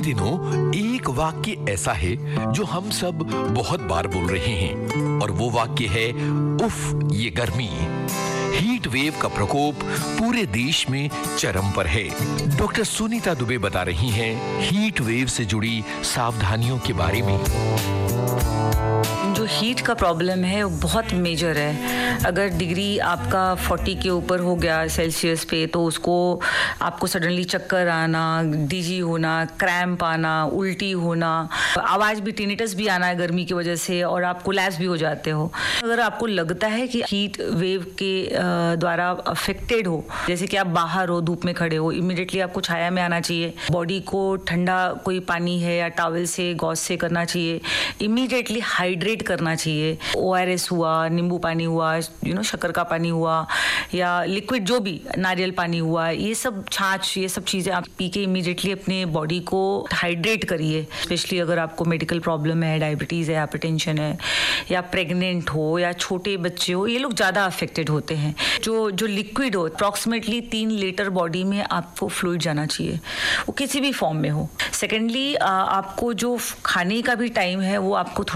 दिनों एक वाक्य ऐसा है जो हम सब बहुत बार बोल रहे हैं और वो वाक्य है उफ ये गर्मी। हीट वेव का प्रकोप पूरे देश में चरम पर है। डॉक्टर सुनीता दुबे बता रही हैं हीट वेव से जुड़ी सावधानियों के बारे में। जो हीट का प्रॉब्लम है वो बहुत मेजर है। अगर डिग्री आपका 40 के ऊपर हो गया सेल्सियस पे तो उसको आपको सडनली चक्कर आना, डिजी होना, क्रैम्प आना, उल्टी होना, आवाज़ भी टिनिटस भी आना है गर्मी की वजह से और आप कोलैप्स भी हो जाते हो। अगर आपको लगता है कि हीट वेव के द्वारा अफेक्टेड हो, जैसे कि आप बाहर हो, धूप में खड़े हो, इमीडिएटली आपको छाया में आना चाहिए। बॉडी को ठंडा कोई पानी है या टॉवल से गॉस से करना चाहिए। इमीडिएटली हाइड्रेट करना चाहिए। ORS हुआ, नींबू पानी हुआ, शक्कर का पानी हुआ या लिक्विड जो भी, नारियल पानी हुआ, ये सब छाछ, ये सब चीज़ें आप पी के इमीडिएटली अपने बॉडी को हाइड्रेट करिए। स्पेशली अगर आपको मेडिकल प्रॉब्लम है, डायबिटीज़ है, हाइपरटेंशन है या प्रेग्नेंट हो या छोटे बच्चे हो, ये लोग ज़्यादा अफेक्टेड होते हैं। जो लिक्विड हो, अप्रॉक्सीमेटली 3 लीटर बॉडी में आपको फ्लूइड जाना चाहिए, वो किसी भी फॉर्म में हो। सेकेंडली आपको जो खाने का भी टाइम है वो आपको